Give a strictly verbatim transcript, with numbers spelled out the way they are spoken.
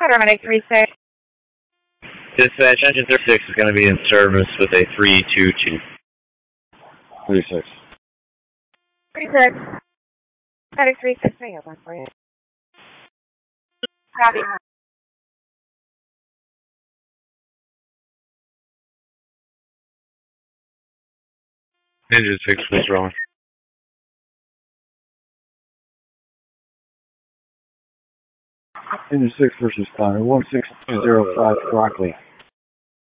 Paramedic three six. Dispatch, engine thirty-six is going to be in service with a three two two. three six. three six. Paramedic three six, I got one for you. Copy. Engine six, what's wrong? Engine six versus responder, one six two zero five Broccoli.